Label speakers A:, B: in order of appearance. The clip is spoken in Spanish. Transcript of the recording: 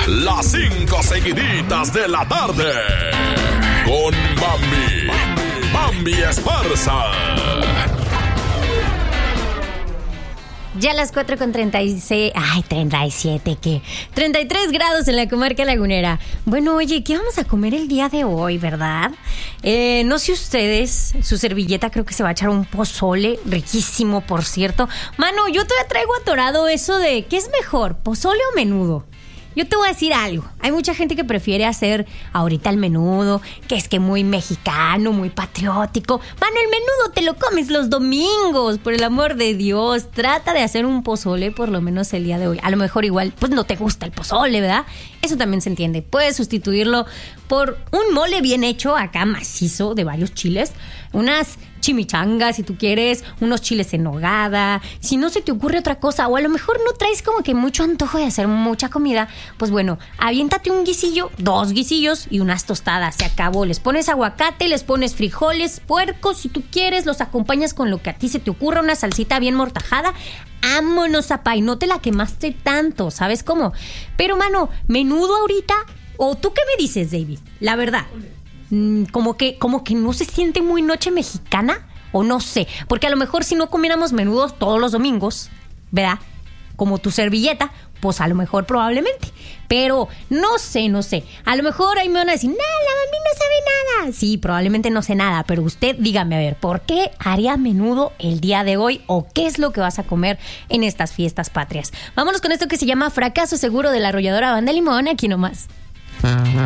A: Las 5 seguiditas de la tarde. Con Bambi Esparza.
B: Ya a las 4:36, 37, ¿qué? 33 grados en la comarca lagunera. Bueno, oye, ¿qué vamos a comer el día de hoy, verdad? No sé ustedes, su servilleta creo que se va a echar un pozole, riquísimo, por cierto. Mano, yo todavía traigo atorado eso de, ¿qué es mejor, pozole o menudo? Yo te voy a decir algo. Hay mucha gente que prefiere hacer ahorita el menudo, que es que muy mexicano, muy patriótico. Mano, el menudo te lo comes los domingos, por el amor de Dios. Trata de hacer un pozole por lo menos el día de hoy. A lo mejor igual, pues no te gusta el pozole, ¿verdad? Eso también se entiende. Puedes sustituirlo por un mole bien hecho, acá macizo, de varios chiles. Unas chimichangas, si tú quieres, unos chiles en nogada. Si no se te ocurre otra cosa, o a lo mejor no traes como que mucho antojo de hacer mucha comida, pues bueno, aviéntate un guisillo, 2 guisillos y unas tostadas, se acabó. Les pones aguacate, les pones frijoles, puercos, si tú quieres, los acompañas con lo que a ti se te ocurra, una salsita bien mortajada. ¡Vámonos, apá! Y no te la quemaste tanto, ¿sabes cómo? Pero, mano, menudo ahorita, ¿o tú qué me dices, David? La verdad, como que no se siente muy noche mexicana, o no sé, porque a lo mejor si no comiéramos menudos todos los domingos, ¿verdad? Como tu servilleta, pues a lo mejor probablemente. Pero no sé. A lo mejor ahí me van a decir, la mami no sabe nada. Sí, probablemente no sé nada, pero usted dígame, a ver, ¿por qué haría menudo el día de hoy? ¿O qué es lo que vas a comer en estas fiestas patrias? Vámonos con esto que se llama Fracaso Seguro de la arrolladora Banda Limón, aquí nomás.